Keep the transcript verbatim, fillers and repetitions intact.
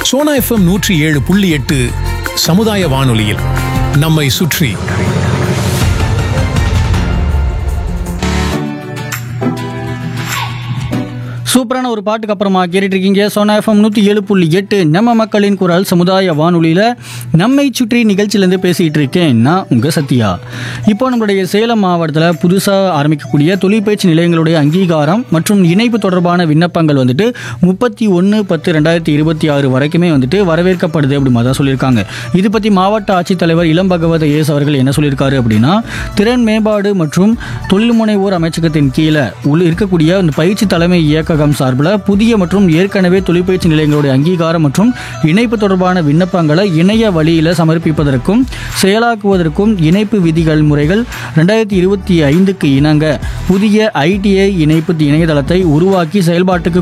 Sona FM நூற்றி ஏழு புள்ளி எட்டு சமுதாய வானொலியில் நம்மை சுற்றி. சூப்பரான ஒரு பாட்டுக்கு அப்புறமா கேட்டுட்டு இருக்கீங்க சோனா எஃப்எம் நூற்றி ஏழு புள்ளி எட்டு நம்ம மக்களின் குரல் சமுதாய வானொலியில் நம்மை சுற்றி நிகழ்ச்சியிலேருந்து பேசிகிட்டு இருக்கேன் நான் உங்கள் சத்யா. இப்போ நம்மளுடைய சேலம் மாவட்டத்தில் புதுசாக ஆரம்பிக்கக்கூடிய தொழிற்பயிற்சி நிலையங்களுடைய அங்கீகாரம் மற்றும் இணைப்பு தொடர்பான விண்ணப்பங்கள் வந்துட்டு முப்பத்தி ஒன்று பத்து ரெண்டாயிரத்தி இருபத்தி ஆறு வரைக்குமே வந்துட்டு வரவேற்கப்படுது அப்படின்னு தான் சொல்லியிருக்காங்க. இது பற்றி மாவட்ட ஆட்சித்தலைவர் இளம் பகவத ஏஸ் அவர்கள் என்ன சொல்லியிருக்காரு அப்படின்னா, திறன் மேம்பாடு மற்றும் தொழில் முனைவோர் அமைச்சகத்தின் கீழே உள்ள இருக்கக்கூடிய இந்த பயிற்சி தலைமை இயக்க சார்பில் புதிய மற்றும் ஏற்கனவே தொழிற்பயிற்சி நிலையங்களுடைய அங்கீகாரம் மற்றும் இணைப்பு தொடர்பான விண்ணப்பங்களை இணைய வழியில் சமர்ப்பிப்பதற்கும் செயலாக்குவதற்கும் இணைப்பு விதிகள் முறைகள் ரெண்டாயிரத்தி இருபத்தி ஐந்துக்கு இணங்க புதிய ஐடிஐ இணைப்பு இணையதளத்தை உருவாக்கி செயல்பாட்டுக்கு